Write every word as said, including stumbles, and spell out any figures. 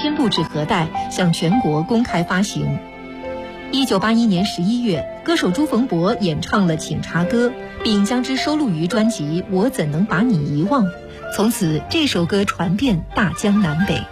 千部纸盒带向全国公开发行。一九八一年十一月，歌手朱逢博演唱了《请茶歌》，并将之收录于专辑《我怎能把你遗忘》。从此，这首歌传遍大江南北。